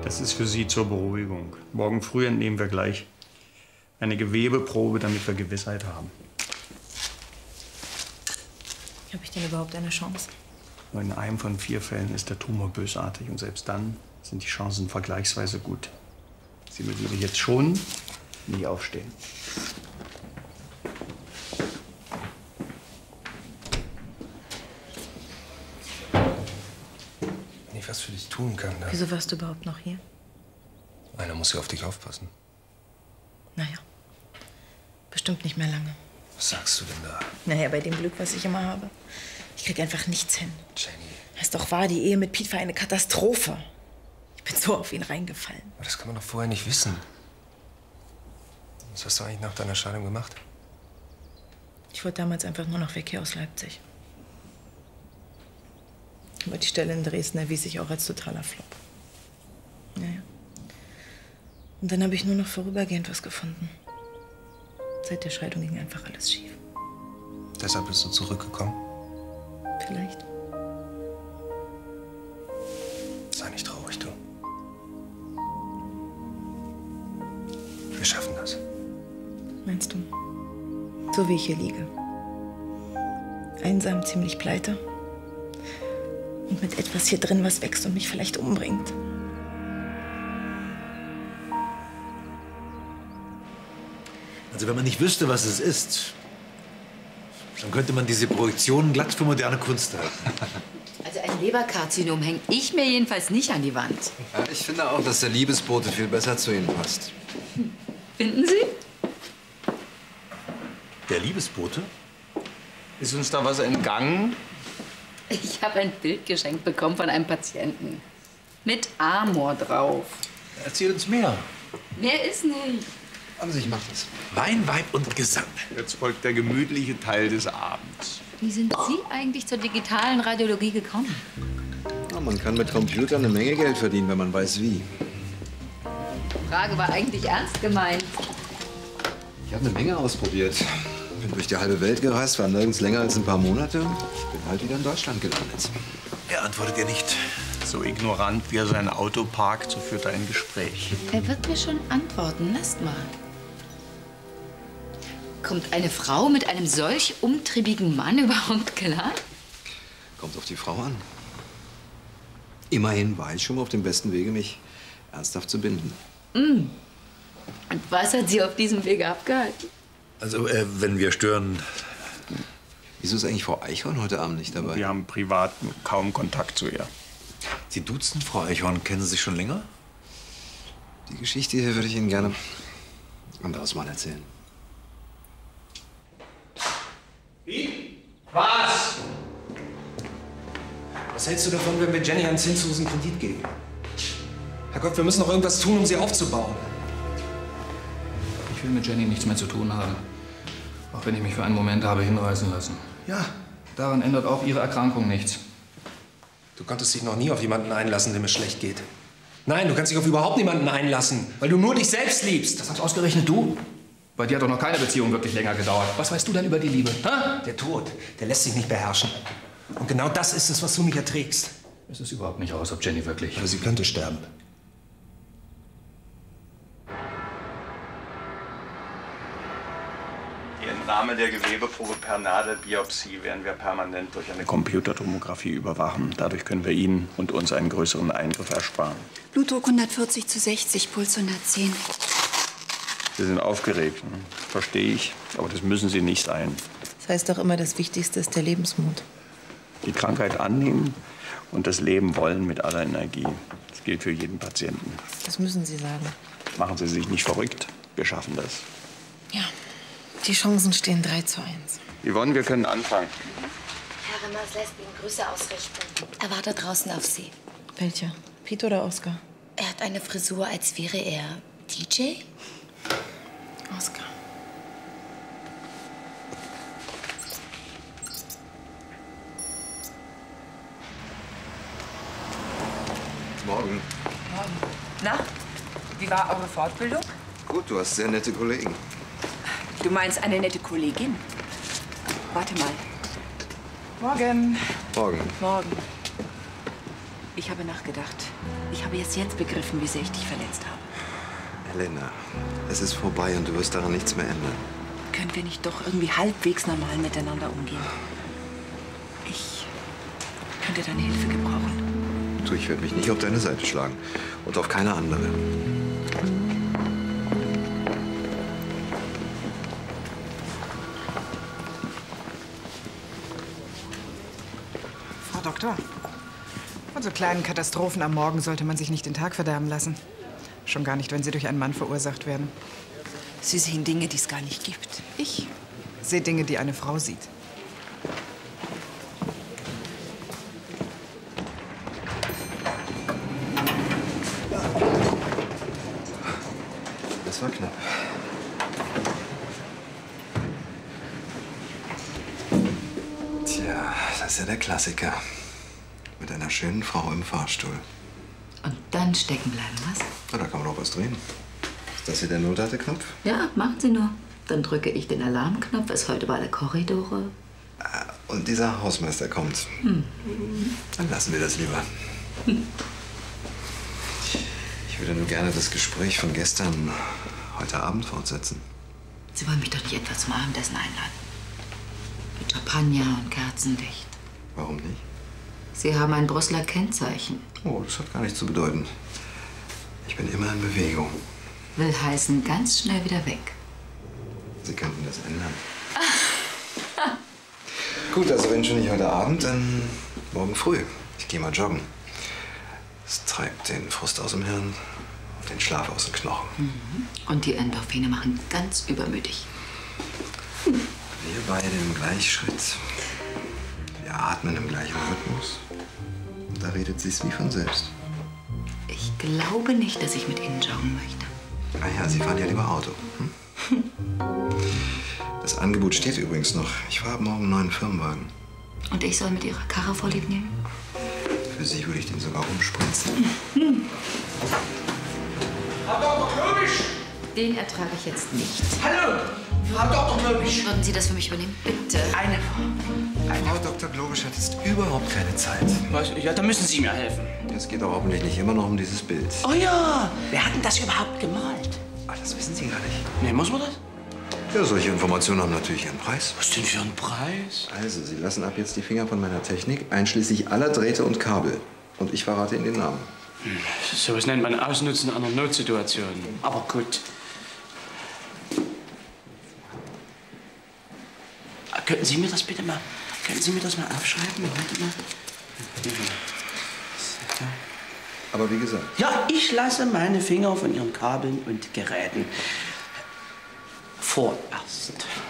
Das ist für Sie zur Beruhigung. Morgen früh entnehmen wir gleich eine Gewebeprobe, damit wir Gewissheit haben. Habe ich denn überhaupt eine Chance? Nur in einem von 4 Fällen ist der Tumor bösartig und selbst dann sind die Chancen vergleichsweise gut. Sie müssen aber jetzt schon nie aufstehen. Wenn ich was für dich tun kann, dann... Wieso warst du überhaupt noch hier? Einer muss ja auf dich aufpassen. Naja, bestimmt nicht mehr lange. Was sagst du denn da? Naja, bei dem Glück, was ich immer habe. Ich krieg einfach nichts hin. Jenny. Ist doch wahr, die Ehe mit Piet war eine Katastrophe. Ich bin so auf ihn reingefallen. Aber das kann man doch vorher nicht wissen. Was hast du eigentlich nach deiner Scheidung gemacht? Ich wollte damals einfach nur noch weg hier aus Leipzig. Aber die Stelle in Dresden erwies sich auch als totaler Flop. Naja. Und dann habe ich nur noch vorübergehend was gefunden. Seit der Scheidung ging einfach alles schief. Deshalb bist du zurückgekommen? Vielleicht. Sei nicht traurig, du. Wir schaffen das. Meinst du? So wie ich hier liege. Einsam, ziemlich pleite. Und mit etwas hier drin, was wächst und mich vielleicht umbringt. Also wenn man nicht wüsste, was es ist, dann könnte man diese Projektionen glatt für moderne Kunst halten. Also ein Leberkarzinom hänge ich mir jedenfalls nicht an die Wand. Ja, ich finde auch, dass der Liebesbote viel besser zu Ihnen passt. Finden Sie? Der Liebesbote? Ist uns da was entgangen? Ich habe ein Bild geschenkt bekommen von einem Patienten. Mit Amor drauf. Erzähl uns mehr. Mehr ist nicht. Also ich mach das. Wein, Weib und Gesang. Jetzt folgt der gemütliche Teil des Abends. Wie sind Sie eigentlich zur digitalen Radiologie gekommen? Ja, man kann mit Computern eine Menge Geld verdienen, wenn man weiß wie. Die Frage war eigentlich ernst gemeint. Ich habe eine Menge ausprobiert. Bin durch die halbe Welt gereist, war nirgends länger als ein paar Monate. Ich bin halt wieder in Deutschland gelandet. Er antwortet dir nicht. So ignorant, wie er sein Auto parkt, so führt er ein Gespräch. Er wird mir schon antworten. Lasst mal. Kommt eine Frau mit einem solch umtriebigen Mann überhaupt klar? Kommt auf die Frau an. Immerhin war ich schon auf dem besten Wege, mich ernsthaft zu binden. Und was hat Sie auf diesem Wege abgehalten? Also, wenn wir stören... Wieso ist eigentlich Frau Eichhorn heute Abend nicht dabei? Wir haben privat kaum Kontakt zu ihr. Sie duzen Frau Eichhorn. Kennen Sie sich schon länger? Die Geschichte hier würde ich Ihnen gerne anderes Mal erzählen. Wie? Was? Was hältst du davon, wenn wir Jenny einen zinslosen Kredit geben? Herrgott, wir müssen noch irgendwas tun, um sie aufzubauen. Ich will mit Jenny nichts mehr zu tun haben. Auch wenn ich mich für einen Moment habe hinreißen lassen. Ja, Daran ändert auch ihre Erkrankung nichts. du konntest dich noch nie auf jemanden einlassen, dem es schlecht geht. Nein, du kannst dich auf überhaupt niemanden einlassen, weil du nur dich selbst liebst. Das hast ausgerechnet du? Bei dir hat doch noch keine Beziehung wirklich länger gedauert. Was weißt du denn über die Liebe? Hä? Der Tod, der lässt sich nicht beherrschen. Und genau das ist es, was du nicht erträgst. Es ist überhaupt nicht aus, ob Jenny wirklich... Aber sie könnte sterben. Die Entnahme der Gewebeprobe per Nadelbiopsie werden wir permanent durch eine Computertomographie überwachen. Dadurch können wir Ihnen und uns einen größeren Eingriff ersparen. Blutdruck 140/60, Puls 110. Sie sind aufgeregt, ne? Verstehe ich. Aber das müssen Sie nicht sein. Das heißt doch immer, das Wichtigste ist der Lebensmut. Die Krankheit annehmen und das Leben wollen mit aller Energie. Das gilt für jeden Patienten. Das müssen Sie sagen. Machen Sie sich nicht verrückt. Wir schaffen das. Ja, die Chancen stehen 3:1. Yvonne, wir können anfangen. Herr Rimmers lässt Ihnen Grüße ausrichten. Er wartet draußen auf Sie. Welcher? Piet oder Oskar? Er hat eine Frisur, als wäre er DJ. Oskar. Morgen. Na, wie war eure Fortbildung? Gut, du hast sehr nette Kollegen. Du meinst eine nette Kollegin? Warte mal. Morgen. Morgen. Morgen. Ich habe nachgedacht. Ich habe erst jetzt begriffen, wie sehr ich dich verletzt habe. Elena, es ist vorbei und du wirst daran nichts mehr ändern. Können wir nicht doch irgendwie halbwegs normal miteinander umgehen? Ich könnte deine Hilfe gebrauchen. Du, ich werde mich nicht auf deine Seite schlagen. Und auf keine andere. Frau Doktor, von so kleinen Katastrophen am Morgen sollte man sich nicht den Tag verderben lassen. Schon gar nicht, wenn sie durch einen Mann verursacht werden. Sie sehen Dinge, die es gar nicht gibt. Ich sehe Dinge, die eine Frau sieht. Das war knapp. Tja, das ist ja der Klassiker. Mit einer schönen Frau im Fahrstuhl. Und dann stecken bleiben, was? Na, da kann man doch was drehen. Ist das hier der Notatemknopf? Ja, machen Sie nur. Dann drücke ich den Alarmknopf. Es heult über alle Korridore. Und dieser Hausmeister kommt. Dann lassen wir das lieber. Ich würde nur gerne das Gespräch von gestern heute Abend fortsetzen. Sie wollen mich doch nicht etwa zum Abendessen einladen. Mit Champagner und Kerzenlicht. Warum nicht? Sie haben ein Brüsseler Kennzeichen. Oh, das hat gar nichts zu bedeuten. Ich bin immer in Bewegung. Will heißen, ganz schnell wieder weg. Sie könnten das ändern. Gut, also wenn schon nicht heute Abend, dann morgen früh. Ich gehe mal joggen. Es treibt den Frust aus dem Hirn und den Schlaf aus den Knochen. Und die Endorphine machen ganz übermütig. Wir beide im Gleichschritt. Wir atmen im gleichen Rhythmus. Und da redet sie's wie von selbst. Ich glaube nicht, dass ich mit Ihnen joggen möchte. Ah ja, Sie fahren ja lieber Auto. Das Angebot steht übrigens noch. Ich fahre morgen einen neuen Firmenwagen. Und ich soll mit Ihrer Karre vorlieb nehmen? Für Sie würde ich den sogar umspritzen. Frau Dr. Klöbisch! Den ertrage ich jetzt nicht. Hallo, Frau Dr. Klöbisch! Würden Sie das für mich übernehmen? Bitte. Frau Dr. Globisch hat jetzt überhaupt keine Zeit. Was? Ja, da müssen Sie mir helfen. Es geht doch hoffentlich nicht immer noch um dieses Bild. Oh ja, wer hat denn das überhaupt gemalt? Ah, das wissen Sie gar nicht. Nee, muss man das? Ja, solche Informationen haben natürlich ihren Preis. Was denn für ein Preis? Also, Sie lassen ab jetzt die Finger von meiner Technik, einschließlich aller Drähte und Kabel. Und ich verrate Ihnen den Namen. So was nennt man Ausnutzen einer Notsituation. Aber gut. Könnten Sie mir das bitte mal, aufschreiben? Warte mal. Aber wie gesagt. Ja, ich lasse meine Finger von Ihren Kabeln und Geräten vorerst.